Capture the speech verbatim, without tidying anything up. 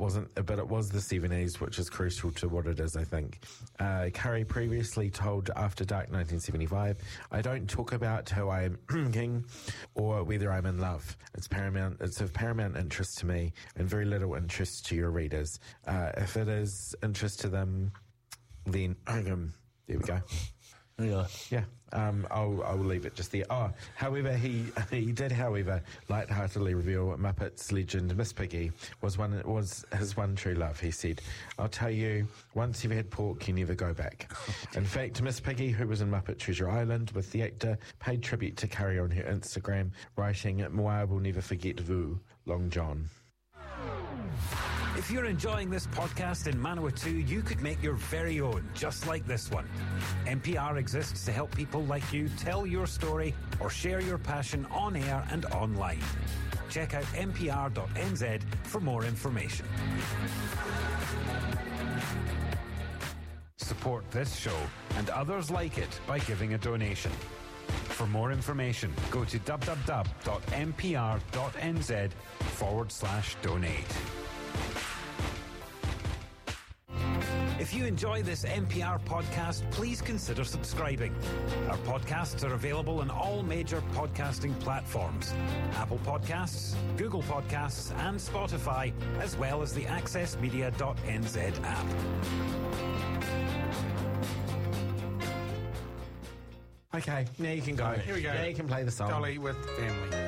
wasn't, but it was the seventies, which is crucial to what it is, I think. Uh, Curry previously told After Dark nineteen seventy-five, I don't talk about who I'm king or whether I'm in love. It's paramount. It's of paramount interest to me and very little interest to your readers. Uh, if it is interest to them, then um, there we go. Yeah. Yeah. Um, I'll, I'll leave it just there. Oh, however, he he did, however, lightheartedly reveal Muppets legend Miss Piggy was one was his one true love. He said, "I'll tell you, once you've had pork, you never go back." In fact, Miss Piggy, who was in Muppet Treasure Island with the actor, paid tribute to Curry on her Instagram, writing, "Moi will never forget vous, Long John." If you're enjoying this podcast in Manawatu, you could make your very own, just like this one. N P R exists to help people like you tell your story or share your passion on air and online. Check out n p r dot n z for more information. Support this show and others like it by giving a donation. For more information, go to w w w dot n p r dot n z forward slash donate. If you enjoy this N P R podcast, please consider subscribing. Our podcasts are available on all major podcasting platforms: Apple Podcasts, Google Podcasts, and Spotify, as well as the access media dot n z app. Okay, now you can go. Here we go. Now you can play the song. Dolly with Family.